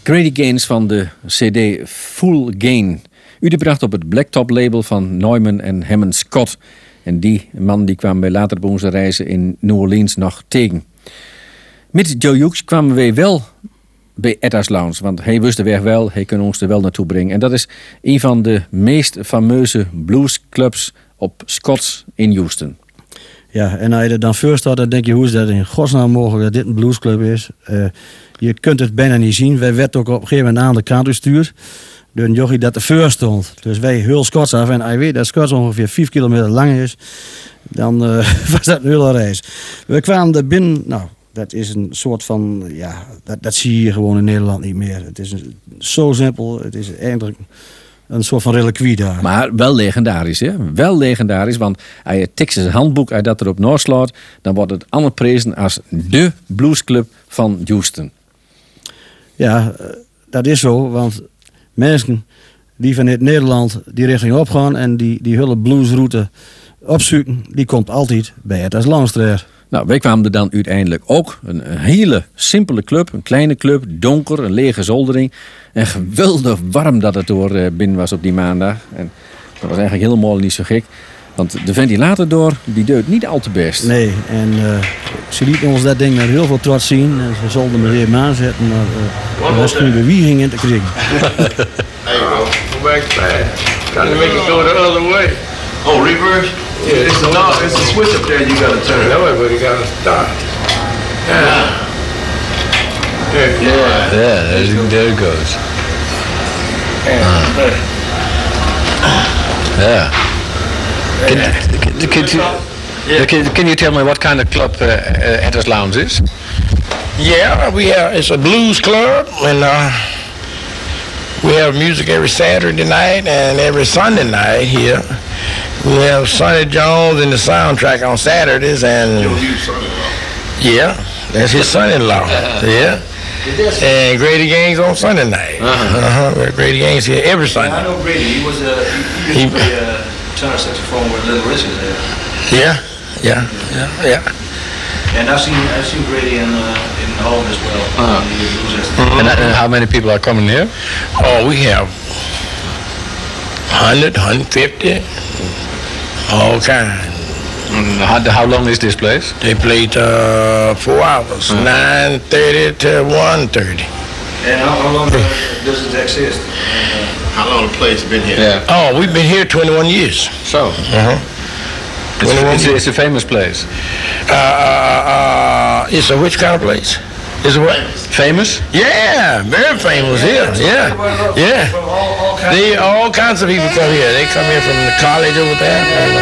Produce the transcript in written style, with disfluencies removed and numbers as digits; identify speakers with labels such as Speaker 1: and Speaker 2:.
Speaker 1: Grady Gaines van de CD Full Gain. Uitgebracht op het Blacktop label van Neumann en Hammond Scott. En die man die kwam bij later bij onze reizen in New Orleans nog tegen. Met Joe Hughes kwamen wij wel bij Edda's Lounge. Want hij wist de weg wel, hij kon ons er wel naartoe brengen. En dat is een van de meest fameuze bluesclubs op Scotts in Houston.
Speaker 2: Ja, en als je er dan voor staat, dan denk je, hoe is dat in godsnaam mogelijk dat dit een bluesclub is? Je kunt het bijna niet zien. Wij werden ook op een gegeven moment aan de kant gestuurd door een jochie dat er voor stond. Dus wij heel Scots af. En als je weet dat Scots ongeveer 5 kilometer lang is, dan was dat een hele reis. We kwamen er binnen, nou, dat is een soort van, ja, dat zie je gewoon in Nederland niet meer. Het is zo simpel, het is eigenlijk een soort van reliquie daar.
Speaker 1: Maar wel legendarisch, hè? Wel legendarisch, want als je Texas handboek uit dat erop naslaat, dan wordt het allemaal prezen als de bluesclub van Houston.
Speaker 2: Ja, dat is zo, want mensen die vanuit Nederland die richting opgaan en die hele bluesroute opzoeken, die komt altijd bij het als Landstreer.
Speaker 1: Nou, wij kwamen er dan uiteindelijk ook. Een hele simpele club, een kleine club, donker, een lege zoldering. En geweldig warm dat het door binnen was op die maandag. En dat was eigenlijk helemaal niet zo gek. Want de ventilator door, die deed niet al te best.
Speaker 2: Nee, en ze lieten ons dat ding met heel veel trots zien. En ze zouden me weer aanzetten, maar er was geen bewieging in te krijgen.
Speaker 3: There you go. Go back to that. Trying to make it go the other way. Oh, reverse? Yeah, it's a switch up there you gotta turn. That way, but you gotta start. Yeah.
Speaker 4: There it goes. Can you tell me what kind of club Edda's Lounge is?
Speaker 3: Yeah, it's a blues club, and we have music every Saturday night and every Sunday night here. We have Sonny Jones in the soundtrack on Saturdays, and yeah, that's his son-in-law. Yeah. And Grady Gaines on Sunday night. Grady Gaines here every Sunday.
Speaker 5: Yeah, I know Grady. He was he used to play tenor saxophone with Little Richard there.
Speaker 3: Yeah.
Speaker 5: And I've seen Grady in home as well.
Speaker 4: And how many people are coming here?
Speaker 3: Oh, we have 100, 150, all kinds.
Speaker 4: How long is this place?
Speaker 3: They played 4 hours, 9:30 to 1:30.
Speaker 5: And how long does it exist?
Speaker 3: How long the place been here?
Speaker 4: Yeah.
Speaker 3: Oh, we've been here 21 years.
Speaker 4: So. It's a famous place.
Speaker 3: It's a which kind of place? Is it what?
Speaker 4: Famous?
Speaker 3: Yeah, very famous here. Yeah. All kinds of people come here. They come here from the college over there.